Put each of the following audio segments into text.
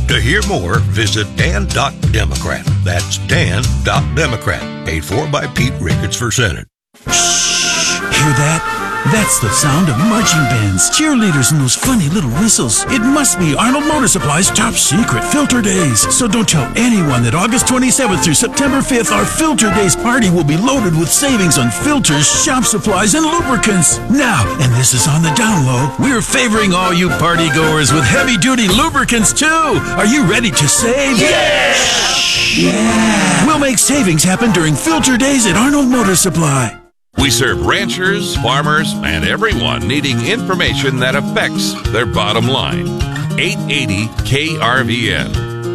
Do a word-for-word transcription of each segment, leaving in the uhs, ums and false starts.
To hear more, visit dan dot democrat. That's dan dot democrat. Paid for by Pete Ricketts for Senate. Shh! Hear that? That's the sound of marching bands, cheerleaders, and those funny little whistles. It must be Arnold Motor Supply's top secret Filter Days. So don't tell anyone that August twenty-seventh through September fifth, our Filter Days party will be loaded with savings on filters, shop supplies, and lubricants. Now, and this is on the down low, we're favoring all you party goers with heavy-duty lubricants, too. Are you ready to save? Yeah! Yeah! We'll make savings happen during Filter Days at Arnold Motor Supply. We serve ranchers, farmers, and everyone needing information that affects their bottom line. eight eighty K R V N.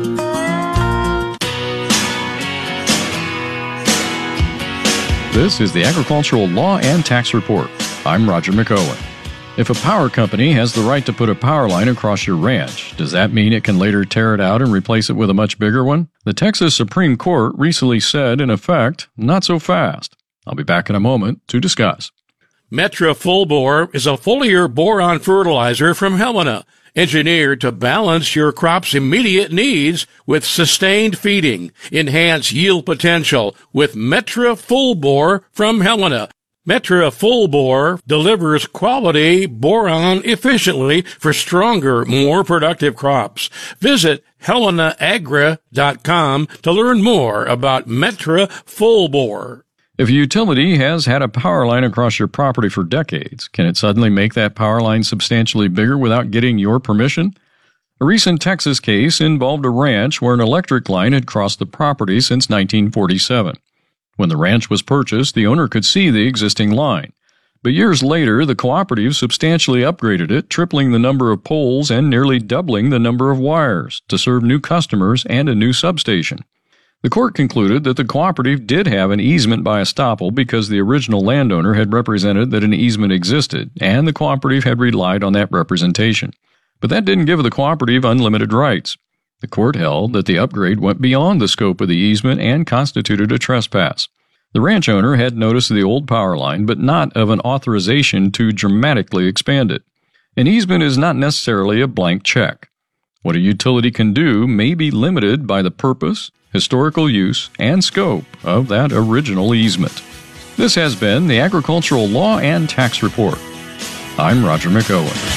This is the Agricultural Law and Tax Report. I'm Roger McOwen. If a power company has the right to put a power line across your ranch, does that mean it can later tear it out and replace it with a much bigger one? The Texas Supreme Court recently said, in effect, not so fast. I'll be back in a moment to discuss. Metra Full Bore is a foliar boron fertilizer from Helena, engineered to balance your crop's immediate needs with sustained feeding. Enhance yield potential with Metra Full Bore from Helena. Metra Full Bore delivers quality boron efficiently for stronger, more productive crops. Visit helena agra dot com to learn more about Metra Full Bore. If a utility has had a power line across your property for decades, can it suddenly make that power line substantially bigger without getting your permission? A recent Texas case involved a ranch where an electric line had crossed the property since nineteen forty-seven. When the ranch was purchased, the owner could see the existing line. But years later, the cooperative substantially upgraded it, tripling the number of poles and nearly doubling the number of wires to serve new customers and a new substation. The court concluded that the cooperative did have an easement by estoppel because the original landowner had represented that an easement existed, and the cooperative had relied on that representation. But that didn't give the cooperative unlimited rights. The court held that the upgrade went beyond the scope of the easement and constituted a trespass. The ranch owner had notice of the old power line, but not of an authorization to dramatically expand it. An easement is not necessarily a blank check. What a utility can do may be limited by the purpose, historical use, and scope of that original easement. This has been the Agricultural Law and Tax Report. I'm Roger McOwen.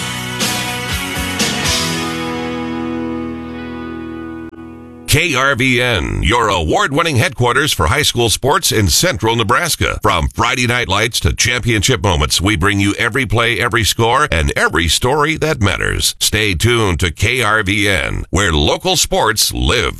K R V N, your award-winning headquarters for high school sports in central Nebraska. From Friday night lights to championship moments, we bring you every play, every score, and every story that matters. Stay tuned to K R V N, where local sports live.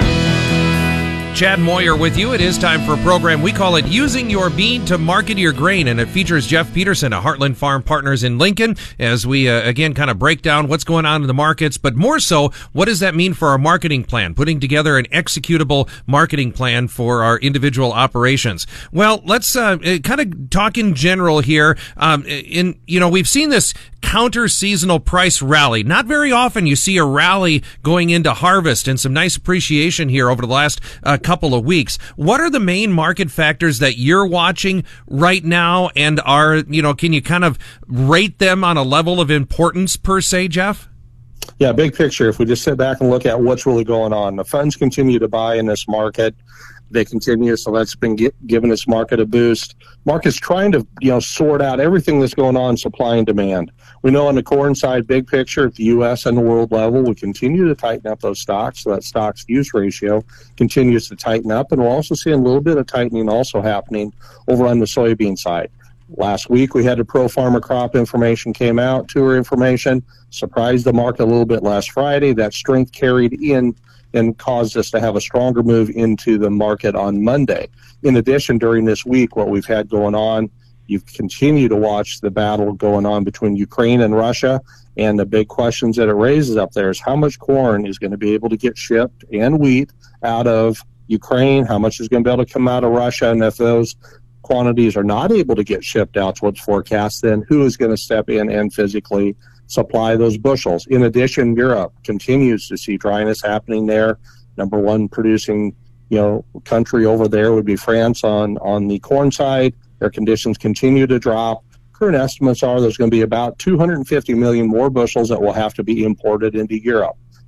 Chad Moyer with you. It is time for a program. We call it Using Your Bean to Market Your Grain, and it features Jeff Peterson of Heartland Farm Partners in Lincoln as we, uh, again, kind of break down what's going on in the markets, but more so, what does that mean for our marketing plan, putting together an executable marketing plan for our individual operations. Well, let's uh, kind of talk in general here. Um, in you know, we've seen this counter-seasonal price rally. Not very often you see a rally going into harvest, and some nice appreciation here over the last uh, couple of weeks. What are the main market factors that you're watching right now, and are, you know, can you kind of rate them on a level of importance per se, Jeff? Yeah, big picture. If we just sit back and look at what's really going on, the funds continue to buy in this market. They continue, so that's been get, giving this market a boost. Market's trying to, you know, sort out everything that's going on, supply and demand. We know on the corn side, big picture, at the U S and the world level, we continue to tighten up those stocks, so that stocks-to-use ratio continues to tighten up, and we're also seeing a little bit of tightening also happening over on the soybean side. Last week, we had the pro farmer crop information came out, tour information, surprised the market a little bit last Friday. That strength carried in and caused us to have a stronger move into the market on Monday. In addition, during this week, what we've had going on, you continue to watch the battle going on between Ukraine and Russia, and the big questions that it raises up there is how much corn is going to be able to get shipped and wheat out of Ukraine, how much is going to be able to come out of Russia, and if those quantities are not able to get shipped out to what's forecast, then who is going to step in and physically supply those bushels? In addition, Europe continues to see dryness happening there. Number one producing, you know, country over there would be France on, on the corn side. Their conditions continue to drop. Current estimates are there's going to be about two hundred fifty million more bushels that will have to be imported into Europe.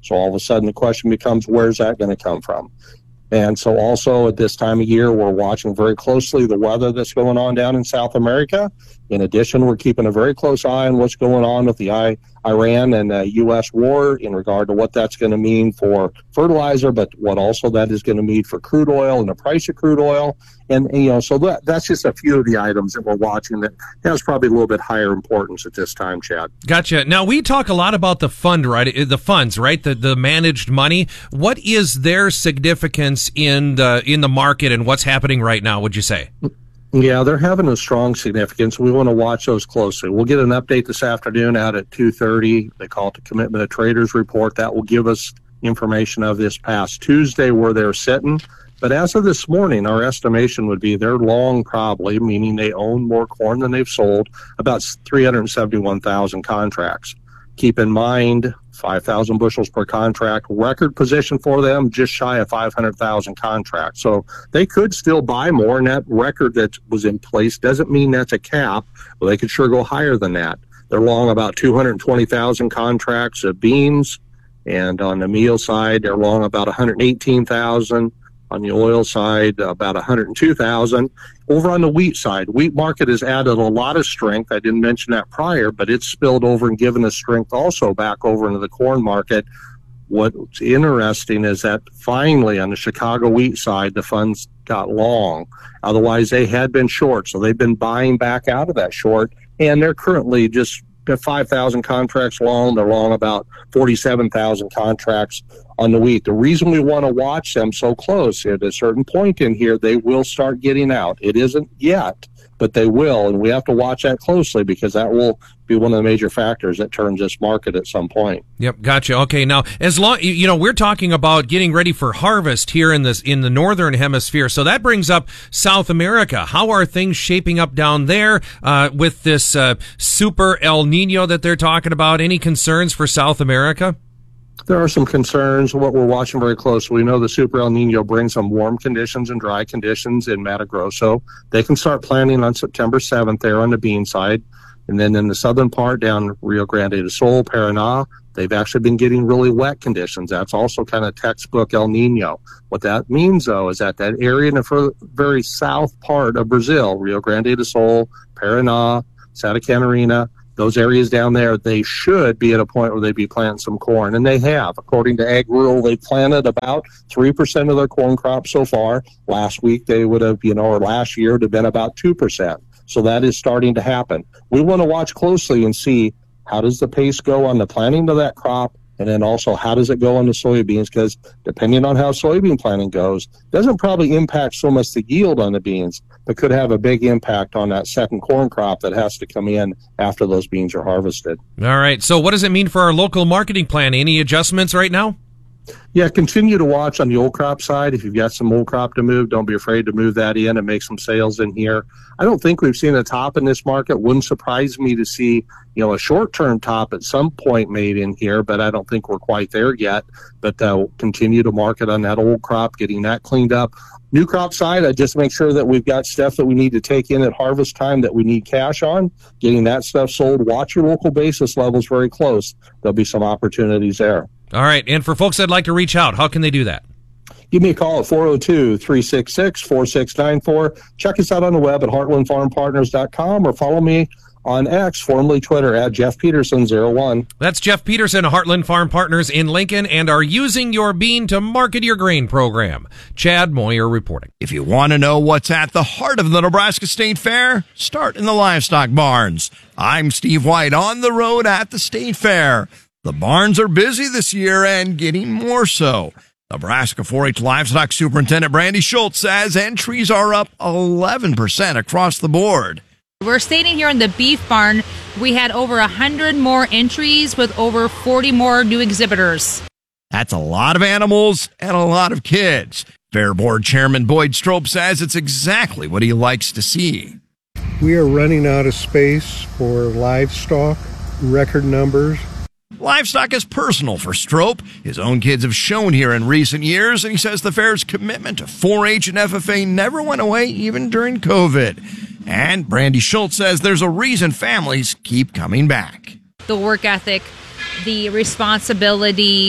So all of a sudden the question becomes, where's that going to come from? And so also at this time of year, we're watching very closely the weather that's going on down in South America. In addition, we're keeping a very close eye on what's going on with the I- Iran and uh, U S war in regard to what that's going to mean for fertilizer, but what also that is going to mean for crude oil and the price of crude oil. And, and you know, so that, that's just a few of the items that we're watching that has probably a little bit higher importance at this time, Chad. Gotcha. Now, we talk a lot about the fund, right? The funds, right? The the managed money. What is their significance in the in the market and what's happening right now, would you say? Yeah, they're having a strong significance. We want to watch those closely. We'll get an update this afternoon out at two thirty. They call it the Commitment of Traders Report. That will give us information of this past Tuesday where they're sitting. But as of this morning, our estimation would be they're long probably, meaning they own more corn than they've sold, about three hundred seventy-one thousand contracts. Keep in mind, five thousand bushels per contract, record position for them, just shy of five hundred thousand contracts. So they could still buy more, and that record that was in place doesn't mean that's a cap, but they could sure go higher than that. They're long about two hundred twenty thousand contracts of beans, and on the meal side, they're long about one hundred eighteen thousand. On the oil side, about one hundred two thousand. Over on the wheat side, wheat market has added a lot of strength. I didn't mention that prior, but it's spilled over and given us strength also back over into the corn market. What's interesting is that finally on the Chicago wheat side, the funds got long. Otherwise, they had been short, so they've been buying back out of that short, and they're currently just five thousand contracts long. They're long about forty-seven thousand contracts on the wheat. The reason we want to watch them so close, at a certain point in here, they will start getting out. It isn't yet, but they will, and we have to watch that closely because that will be one of the major factors that turns this market at some point. Yep, gotcha. Okay, now as long you know, we're talking about getting ready for harvest here in this in the northern hemisphere, so that brings up South America. How are things shaping up down there uh, with this uh, super El Nino that they're talking about? Any concerns for South America? There are some concerns. What we're watching very closely, we know the Super El Nino brings some warm conditions and dry conditions in Mato Grosso. They can start planting on September seventh there on the bean side. And then in the southern part down Rio Grande do Sul, Paraná, they've actually been getting really wet conditions. That's also kind of textbook El Nino. What that means, though, is that that area in the very south part of Brazil, Rio Grande do Sul, Paraná, Santa Catarina, those areas down there, they should be at a point where they'd be planting some corn, and they have. According to Ag Rural, they planted about three percent of their corn crop so far. Last week, they would have, you know, or last year, it would have been about two percent. So that is starting to happen. We want to watch closely and see how does the pace go on the planting of that crop, and then also how does it go on the soybeans, because depending on how soybean planting goes, doesn't probably impact so much the yield on the beans, but could have a big impact on that second corn crop that has to come in after those beans are harvested. All right, so what does it mean for our local marketing plan? Any adjustments right now? Yeah, continue to watch on the old crop side. If you've got some old crop to move, don't be afraid to move that in and make some sales in here. I don't think we've seen a top in this market. Wouldn't surprise me to see, you know, a short-term top at some point made in here, but I don't think we're quite there yet. But uh, we'll continue to market on that old crop, getting that cleaned up. New crop side, I just make sure that we've got stuff that we need to take in at harvest time that we need cash on, getting that stuff sold. Watch your local basis levels very close. There'll be some opportunities there. All right, and for folks that'd like to reach out, how can they do that? Give me a call at four oh two, three six six, four six nine four. Check us out on the web at heartland farm partners dot com or follow me on X, formerly Twitter, at Jeff Peterson zero one. That's Jeff Peterson, Heartland Farm Partners in Lincoln, and our Using Your Bean to Market Your Grain program. Chad Moyer reporting. If you want to know what's at the heart of the Nebraska State Fair, start in the livestock barns. I'm Steve White on the road at the State Fair. The barns are busy this year and getting more so. Nebraska four H Livestock Superintendent Brandy Schultz says entries are up eleven percent across the board. We're standing here in the beef barn. We had over one hundred more entries with over forty more new exhibitors. That's a lot of animals and a lot of kids. Fair Board Chairman Boyd Strope says it's exactly what he likes to see. We are running out of space for livestock, record numbers. Livestock is personal for Strope. His own kids have shown here in recent years, and he says the fair's commitment to four H and F F A never went away even during COVID. And Brandy Schultz says there's a reason families keep coming back. The work ethic, the responsibility,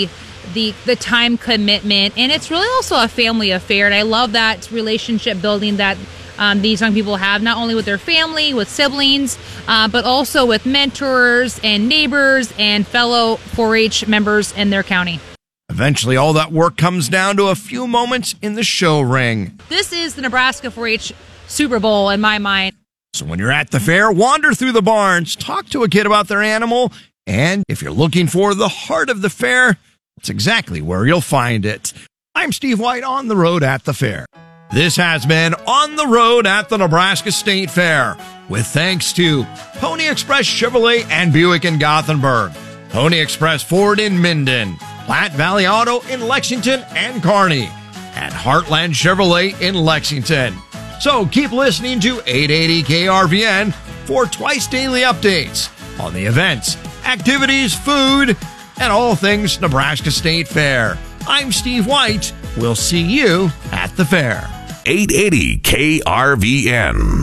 the the time commitment, and it's really also a family affair. And I love that relationship building that um, these young people have, not only with their family, with siblings, uh, but also with mentors and neighbors and fellow four H members in their county. Eventually, all that work comes down to a few moments in the show ring. This is the Nebraska four H Super Bowl in my mind. So when you're at the fair, wander through the barns, talk to a kid about their animal, and if you're looking for the heart of the fair, that's exactly where you'll find it. I'm Steve White on the road at the fair. This has been On the Road at the Nebraska State Fair, with thanks to Pony Express Chevrolet and Buick in Gothenburg, Pony Express Ford in Minden, Platte Valley Auto in Lexington and Kearney, and Heartland Chevrolet in Lexington. So keep listening to eight eighty K R V N for twice daily updates on the events, activities, food, and all things Nebraska State Fair. I'm Steve White. We'll see you at the fair. eight eighty K R V N.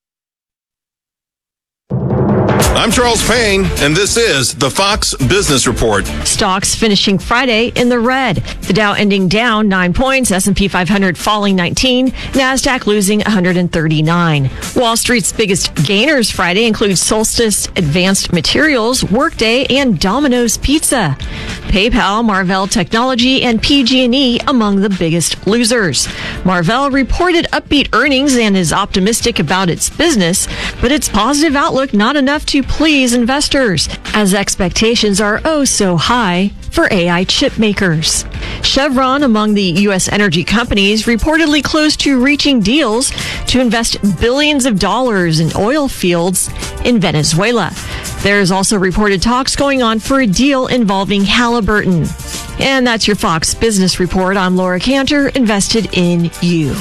I'm Charles Payne, and this is the Fox Business Report. Stocks finishing Friday in the red. The Dow ending down nine points, S and P five hundred falling nineteen, NASDAQ losing one hundred thirty-nine. Wall Street's biggest gainers Friday include Solstice Advanced Materials, Workday, and Domino's Pizza. PayPal, Marvell Technology, and P G and E among the biggest losers. Marvell reported upbeat earnings and is optimistic about its business, but its positive outlook not enough to please investors, as expectations are oh so high for A I chip makers. Chevron, among the U S energy companies, reportedly close to reaching deals to invest billions of dollars in oil fields in Venezuela. There's also reported talks going on for a deal involving Halliburton. And that's your Fox Business Report. I'm Laura Cantor, invested in you.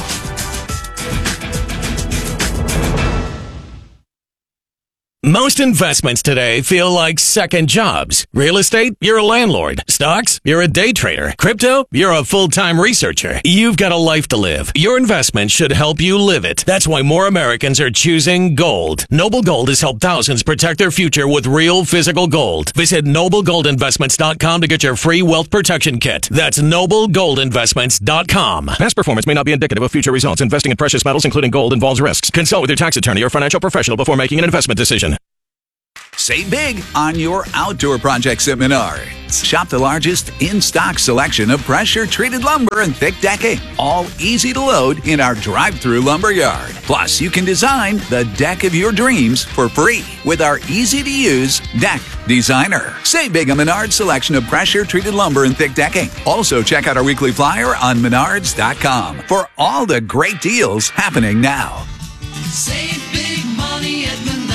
Most investments today feel like second jobs. Real estate, you're a landlord. Stocks, you're a day trader. Crypto, you're a full-time researcher. You've got a life to live. Your investment should help you live it. That's why more Americans are choosing gold. Noble Gold has helped thousands protect their future with real physical gold. Visit noble gold investments dot com to get your free wealth protection kit. That's noble gold investments dot com. Past performance may not be indicative of future results. Investing in precious metals, including gold, involves risks. Consult with your tax attorney or financial professional before making an investment decision. Save big on your outdoor projects at Menards. Shop the largest in-stock selection of pressure-treated lumber and thick decking, all easy to load in our drive-through lumber yard. Plus, you can design the deck of your dreams for free with our easy-to-use Deck Designer. Save big on Menards' selection of pressure-treated lumber and thick decking. Also, check out our weekly flyer on menards dot com for all the great deals happening now. Save big money at Menards.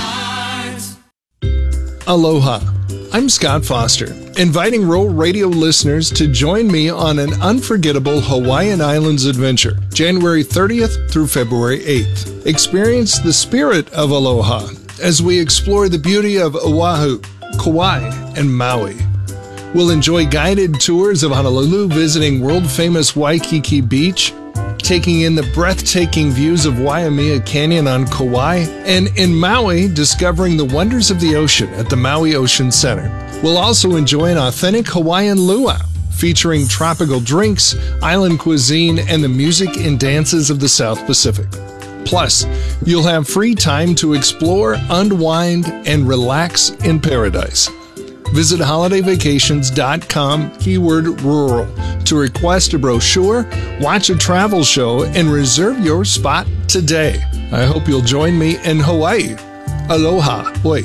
Aloha. I'm Scott Foster, inviting Rural Radio listeners to join me on an unforgettable Hawaiian Islands adventure, January thirtieth through February eighth. Experience the spirit of aloha as we explore the beauty of Oahu, Kauai, and Maui. We'll enjoy guided tours of Honolulu, visiting world-famous Waikiki Beach, taking in the breathtaking views of Waimea Canyon on Kauai, and in Maui, discovering the wonders of the ocean at the Maui Ocean Center. We'll also enjoy an authentic Hawaiian luau, featuring tropical drinks, island cuisine, and the music and dances of the South Pacific. Plus, you'll have free time to explore, unwind, and relax in paradise. Visit holiday vacations dot com, keyword rural, to request a brochure, watch a travel show, and reserve your spot today. I hope you'll join me in Hawaii. Aloha. Oi.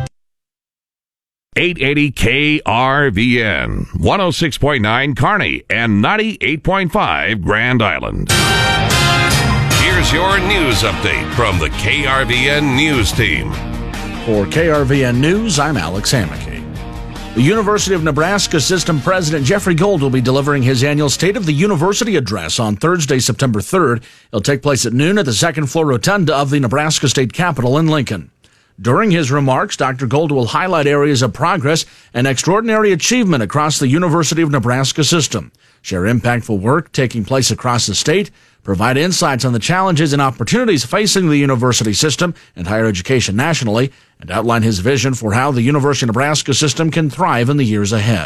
eight eighty K R V N, one oh six point nine Kearney, and ninety-eight point five Grand Island. Here's your news update from the K R V N News Team. For K R V N News, I'm Alex Hammack. The University of Nebraska System President Jeffrey Gold will be delivering his annual State of the University address on Thursday, September third. It'll take place at noon at the second floor rotunda of the Nebraska State Capitol in Lincoln. During his remarks, Doctor Gold will highlight areas of progress and extraordinary achievement across the University of Nebraska system, share impactful work taking place across the state, provide insights on the challenges and opportunities facing the university system and higher education nationally, and outline his vision for how the University of Nebraska system can thrive in the years ahead.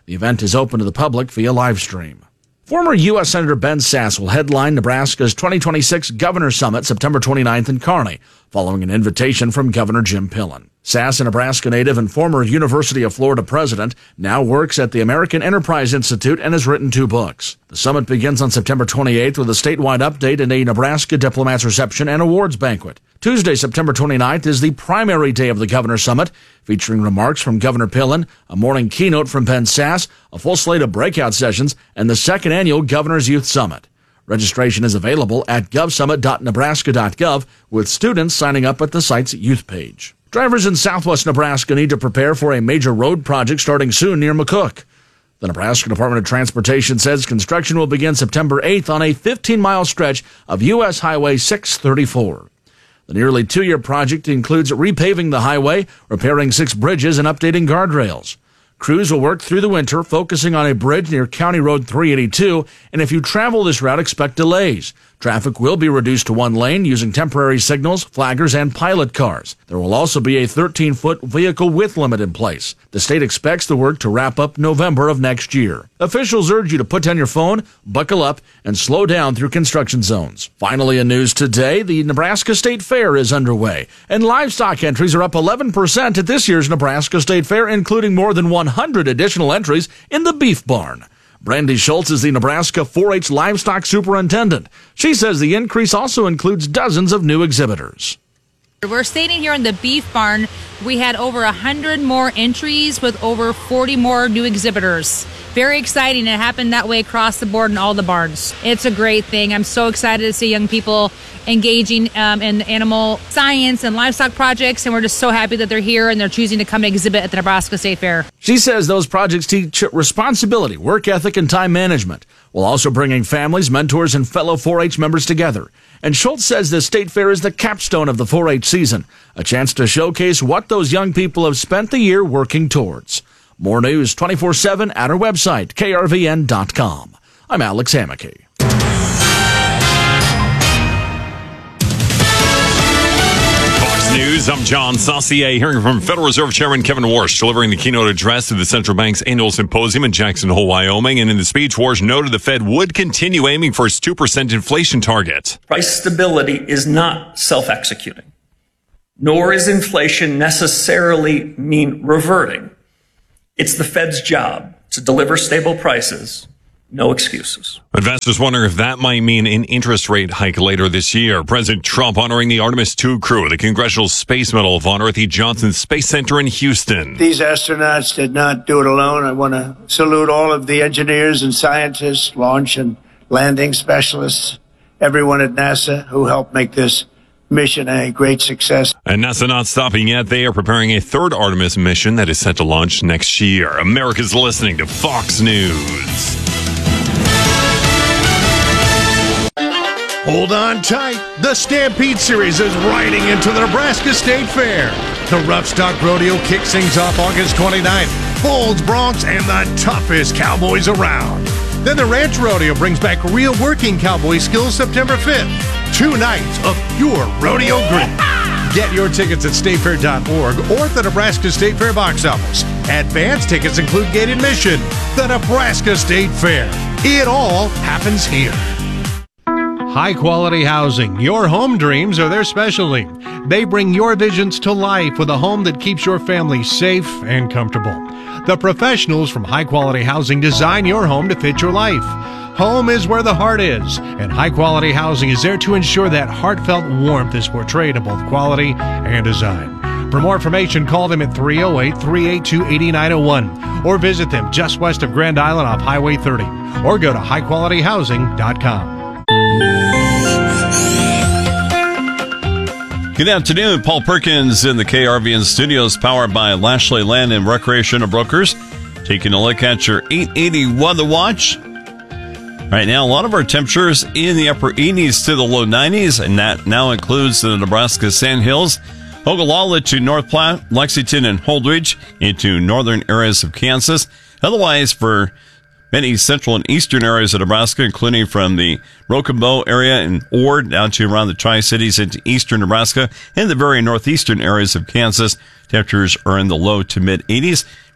The event is open to the public via live stream. Former U S Senator Ben Sasse will headline Nebraska's twenty twenty-six Governor Summit September twenty-ninth in Kearney, following an invitation from Governor Jim Pillen. Sasse, a Nebraska native and former University of Florida president, now works at the American Enterprise Institute and has written two books. The summit begins on September twenty-eighth with a statewide update and a Nebraska Diplomats Reception and Awards Banquet. Tuesday, September twenty-ninth, is the primary day of the Governor Summit, featuring remarks from Governor Pillen, a morning keynote from Ben Sasse, a full slate of breakout sessions, and the second annual Governor's Youth Summit. Registration is available at gov summit dot nebraska dot gov, with students signing up at the site's youth page. Drivers in southwest Nebraska need to prepare for a major road project starting soon near McCook. The Nebraska Department of Transportation says construction will begin September eighth on a fifteen-mile stretch of U S Highway six thirty-four. The nearly two-year project includes repaving the highway, repairing six bridges, and updating guardrails. Crews will work through the winter, focusing on a bridge near County Road three eighty-two, and if you travel this route, expect delays. Traffic will be reduced to one lane using temporary signals, flaggers, and pilot cars. There will also be a thirteen-foot vehicle width limit in place. The state expects the work to wrap up November of next year. Officials urge you to put down your phone, buckle up, and slow down through construction zones. Finally, in news today, the Nebraska State Fair is underway, and livestock entries are up eleven percent at this year's Nebraska State Fair, including more than one hundred additional entries in the beef barn. Brandy Schultz is the Nebraska four H livestock superintendent. She says the increase also includes dozens of new exhibitors. We're standing here in the beef barn. We had over one hundred more entries with over forty more new exhibitors. Very exciting. It happened that way across the board in all the barns. It's a great thing. I'm so excited to see young people engaging um, in animal science and livestock projects, and we're just so happy that they're here and they're choosing to come and exhibit at the Nebraska State Fair. She says those projects teach responsibility, work ethic, and time management, while also bringing families, mentors, and fellow four H members together. And Schultz says the State Fair is the capstone of the four H season, a chance to showcase what those young people have spent the year working towards. More news twenty-four seven at our website, K R V N dot com. I'm Alex Hamake. News. I'm John Saucier, hearing from Federal Reserve Chairman Kevin Warsh, delivering the keynote address to the central bank's annual symposium in Jackson Hole, Wyoming. And in the speech, Warsh noted the Fed would continue aiming for its two percent inflation target. Price stability is not self-executing, nor is inflation necessarily mean reverting. It's the Fed's job to deliver stable prices. No excuses. Investors wondering if that might mean an interest rate hike later this year. President Trump honoring the Artemis two crew, the Congressional Space Medal of Honor at the Johnson Space Center in Houston. These astronauts did not do it alone. I want to salute all of the engineers and scientists, launch and landing specialists, everyone at NASA who helped make this mission a great success. And NASA not stopping yet. They are preparing a third Artemis mission that is set to launch next year. America's listening to Fox News. Hold on tight. The Stampede Series is riding into the Nebraska State Fair. The Rough Stock Rodeo kicks things off August twenty-ninth. Bulls, Broncs, and the toughest cowboys around. Then the Ranch Rodeo brings back real working cowboy skills September fifth. Two nights of pure rodeo grit. Get your tickets at state fair dot org or at the Nebraska State Fair box office. Advance tickets include gate admission. The Nebraska State Fair. It all happens here. High-quality housing. Your home dreams are their specialty. They bring your visions to life with a home that keeps your family safe and comfortable. The professionals from High Quality Housing design your home to fit your life. Home is where the heart is, and High Quality Housing is there to ensure that heartfelt warmth is portrayed in both quality and design. For more information, call them at three oh eight, three eight two, eight nine oh one or visit them just west of Grand Island off Highway thirty or go to high quality housing dot com. Good afternoon. Paul Perkins in the K R V N studios, powered by Lashley Land and Recreational Brokers. Taking a look at your eight eighty weather watch. Right now, a lot of our temperatures in the upper eighties to the low nineties, and that now includes the Nebraska Sandhills, Ogallala to North Platte, Lexington and Holdridge into northern areas of Kansas. Otherwise, for many central and eastern areas of Nebraska, including from the Rochambeau area and Ord down to around the Tri-Cities into eastern Nebraska and the very northeastern areas of Kansas. Temperatures are in the low to mid eighties.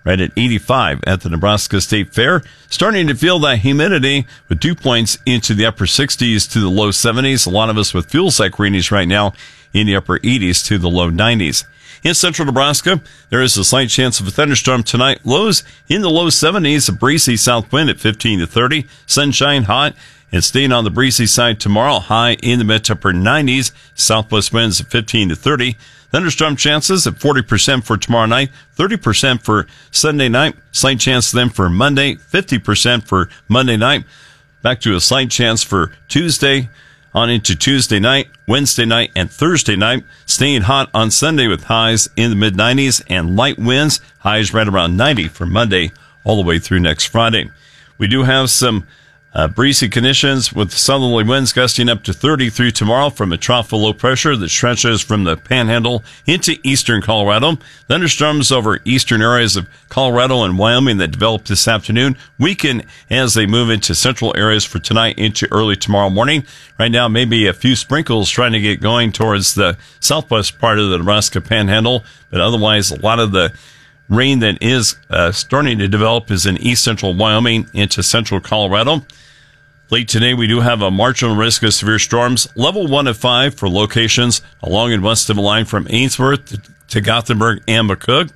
right at eighty-five at the Nebraska State Fair. Starting to feel that humidity with dew points into the upper sixties to the low seventies. A lot of us with fuel-like readings right now in the upper eighties to the low nineties. In central Nebraska, there is a slight chance of a thunderstorm tonight. Lows in the low seventies, a breezy south wind at fifteen to thirty. Sunshine, hot, and staying on the breezy side tomorrow. High in the mid to upper nineties. Southwest winds at fifteen to thirty. Thunderstorm chances at forty percent for tomorrow night, thirty percent for Sunday night. Slight chance then for Monday, fifty percent for Monday night. Back to a slight chance for Tuesday. On into Tuesday night, Wednesday night, and Thursday night. Staying hot on Sunday with highs in the mid nineties and light winds. Highs right around ninety for Monday all the way through next Friday. We do have some uh, breezy conditions with southerly winds gusting up to thirty through tomorrow from a trough of low pressure that stretches from the Panhandle into eastern Colorado. Thunderstorms over eastern areas of Colorado and Wyoming that develop this afternoon weaken as they move into central areas for tonight into early tomorrow morning. Right now, maybe a few sprinkles trying to get going towards the southwest part of the Nebraska Panhandle, but otherwise a lot of the rain that is uh, starting to develop is in east central Wyoming into central Colorado. Late today, we do have a marginal risk of severe storms, level one of five for locations along and west of the line from Ainsworth to Gothenburg and McCook.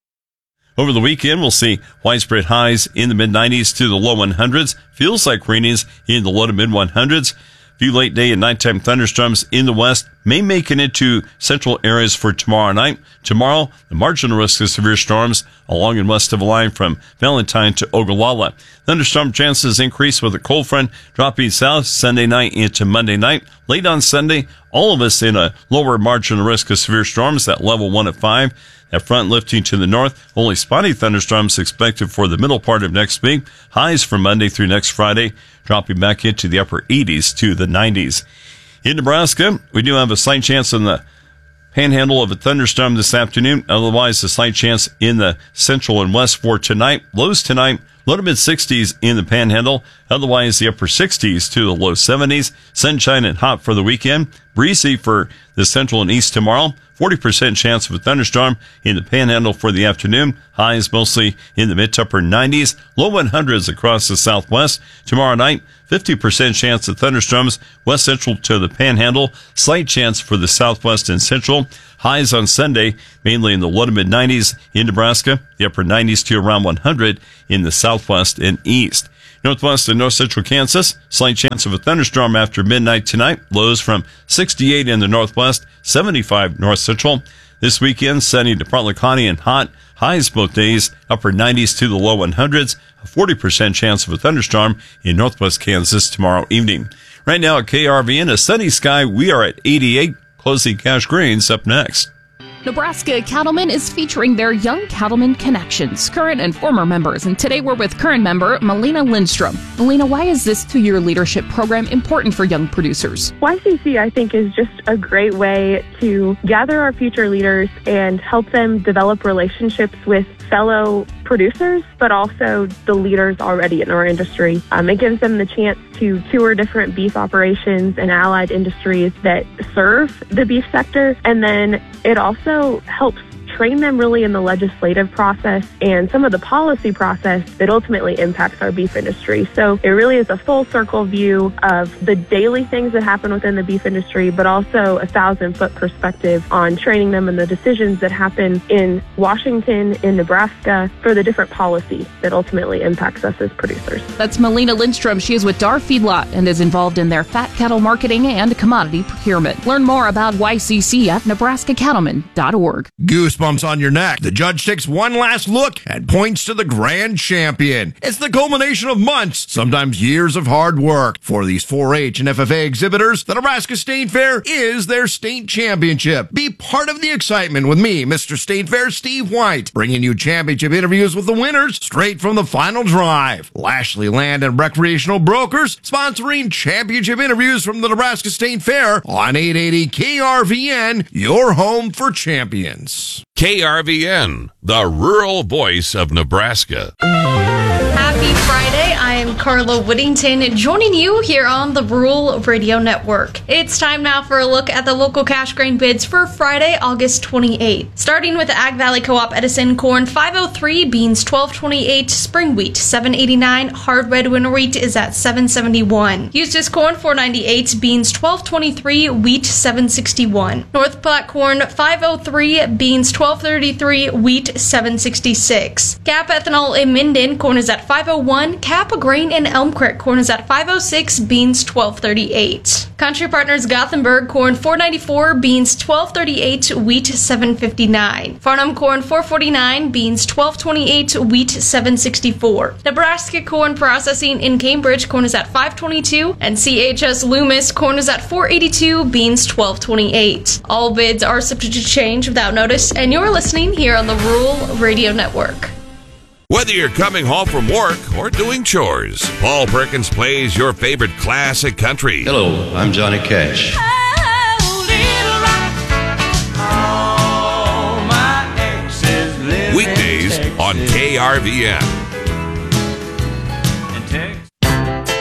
Over the weekend, we'll see widespread highs in the mid nineties to the low hundreds. Feels like readings in the low to mid hundreds. Few late day and nighttime thunderstorms in the west may make it into central areas for tomorrow night. Tomorrow, the marginal risk of severe storms along and west of the line from Valentine to Ogallala. Thunderstorm chances increase with a cold front dropping south Sunday night into Monday night. Late on Sunday, all of us in a lower marginal risk of severe storms, that level one of five. That front lifting to the north. Only spotty thunderstorms expected for the middle part of next week. Highs from Monday through next Friday, dropping back into the upper eighties to the nineties. In Nebraska, we do have a slight chance in the Panhandle of a thunderstorm this afternoon. Otherwise, a slight chance in the central and west for tonight. Lows tonight, low to mid sixties in the Panhandle. Otherwise, the upper sixties to the low seventies. Sunshine and hot for the weekend. Breezy for the central and east tomorrow. forty percent chance of a thunderstorm in the Panhandle for the afternoon. Highs mostly in the mid to upper nineties. Low hundreds across the southwest. Tomorrow night, fifty percent chance of thunderstorms west central to the Panhandle. Slight chance for the southwest and central. Highs on Sunday, mainly in the low to mid nineties in Nebraska. The upper nineties to around one hundred in the southwest and east. Northwest and north central Kansas, slight chance of a thunderstorm after midnight tonight. Lows from sixty-eight in the northwest, seventy-five north central. This weekend, sunny to partly cloudy and hot. Highs both days, upper nineties to the low hundreds. A forty percent chance of a thunderstorm in northwest Kansas tomorrow evening. Right now at K R V N, a sunny sky. We are at eighty-eight. Closing cash grains up next. Nebraska Cattlemen is featuring their Young Cattlemen Connections, current and former members. And today we're with current member Melina Lindstrom. Melina, why is this two-year leadership program important for young producers? Y C C, I think, is just a great way to gather our future leaders and help them develop relationships with fellow producers, but also the leaders already in our industry. Um, it gives them the chance to tour different beef operations and allied industries that serve the beef sector. And then it also helps train them really in the legislative process and some of the policy process that ultimately impacts our beef industry. So it really is a full circle view of the daily things that happen within the beef industry, but also a thousand foot perspective on training them in the decisions that happen in Washington, in Nebraska, for the different policy that ultimately impacts us as producers. That's Melina Lindstrom. She is with Dar Feedlot and is involved in their fat cattle marketing and commodity procurement. Learn more about Y C C at nebraska cattlemen dot org. Goosebumps on your neck. The judge takes one last look and points to the grand champion. It's the culmination of months, sometimes years of hard work. For these four H and F F A exhibitors, the Nebraska State Fair is their state championship. Be part of the excitement with me, Mister State Fair Steve White, bringing you championship interviews with the winners straight from the final drive. Lashley Land and Recreational Brokers sponsoring championship interviews from the Nebraska State Fair on eight eighty K R V N, your home for champions. K R V N, the rural voice of Nebraska. Happy Friday. I am Carla Whittington, joining you here on the Rural Radio Network. It's time now for a look at the local cash grain bids for Friday, August twenty-eighth. Starting with the Ag Valley Co-op Edison, corn five oh three, beans twelve twenty-eight, spring wheat seven eighty-nine, hard red winter wheat is at seven seventy-one. Used as corn four ninety-eight, beans twelve twenty-three, wheat seven sixty-one. North Platte corn five oh three, beans twelve thirty-three, wheat seven sixty-six. Cap ethanol in Minden, corn is at five oh one, Cap grain in Elm Creek, corn is at five oh six, beans twelve thirty-eight. Country Partners Gothenburg, corn four ninety-four, beans twelve thirty-eight, wheat seven fifty-nine. Farnham corn four forty-nine, beans twelve twenty-eight, wheat seven sixty-four. Nebraska corn processing in Cambridge, corn is at five twenty-two, and C H S Loomis, corn is at four eighty-two, beans twelve twenty-eight. All bids are subject to change without notice, and you're listening here on the Rural Radio Network. Whether you're coming home from work or doing chores, Paul Perkins plays your favorite classic country. Hello, I'm Johnny Cash. Weekdays on K R V N.